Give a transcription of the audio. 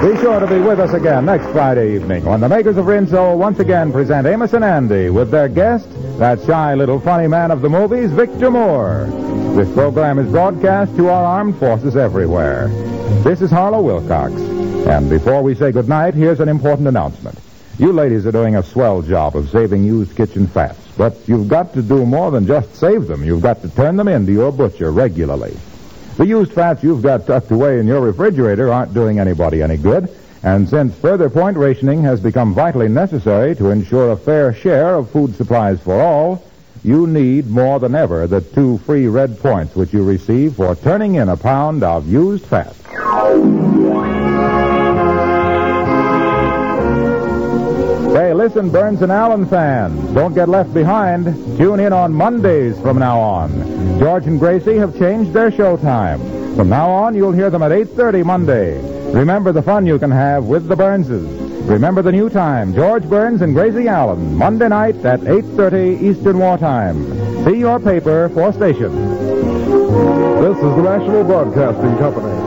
Be sure to be with us again next Friday evening when the makers of Rinso once again present Amos and Andy with their guest, that shy little funny man of the movies, Victor Moore. This program is broadcast to our armed forces everywhere. This is Harlow Wilcox. And before we say goodnight, here's an important announcement. You ladies are doing a swell job of saving used kitchen fats, but you've got to do more than just save them. You've got to turn them into your butcher regularly. The used fats you've got tucked away in your refrigerator aren't doing anybody any good, and since further point rationing has become vitally necessary to ensure a fair share of food supplies for all, you need more than ever the 2 free red points which you receive for turning in a pound of used fat. Hey, listen, Burns and Allen fans, don't get left behind. Tune in on Mondays from now on. George and Gracie have changed their show time. From now on, you'll hear them at 8:30 Monday. Remember the fun you can have with the Burnses. Remember the new time, George Burns and Gracie Allen, Monday night at 8:30 Eastern Wartime. See your paper for station. This is the National Broadcasting Company.